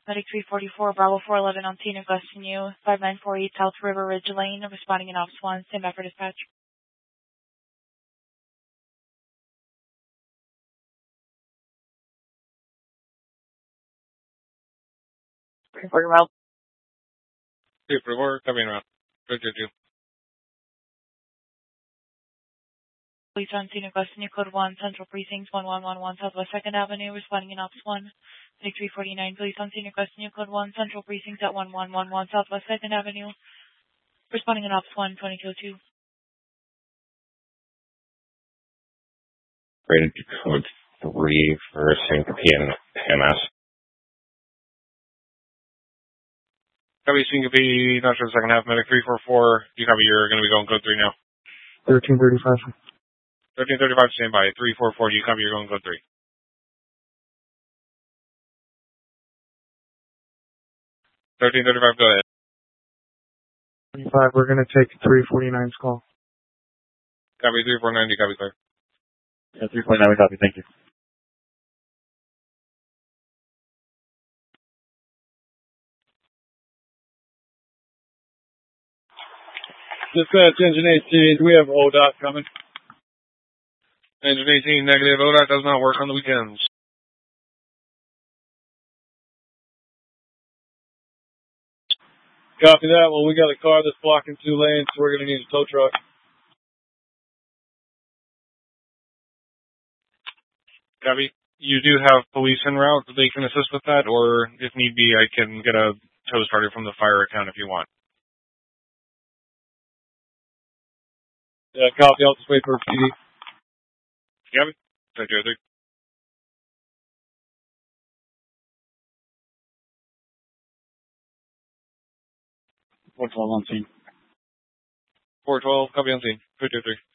Medic 344, Bravo 411 on scene, requesting you. 5948 South River Ridge Lane, responding in Ops 1. Stand by for dispatch. Report your route. 344, coming around. 222. Police on scene, requesting you. Code 1, Central Precinct 1111 Southwest 2nd Avenue, responding in Ops 1. Medic 349, police on scene, requesting you. Code 1, Central Precinct at 1111 Southwest 2nd Avenue, responding in Ops 1, 2202. Rated code 3 for Syncope and MS. Copy Syncope, not sure the second half. Medic 344, you copy, you're going to be going code 3 now. 1335. 1335, stand by. 344, you copy, you're going code 3. 1335, go ahead. 25, we're going to take 349's call. Copy 349, you copy, sir. Yeah, 349, we copy, thank you. Dispatch, Engine 18, do we have ODOT coming? Engine 18, negative. ODOT does not work on the weekends. Copy that. Well, we got a car that's blocking 2 lanes, so we're going to need a tow truck. Copy. You do have police en route. They can assist with that, or if need be, I can get a tow started from the fire account if you want. Yeah, copy. I'll just wait for a PD. Copy. 223. What's all on scene? 412, copy on scene. 223.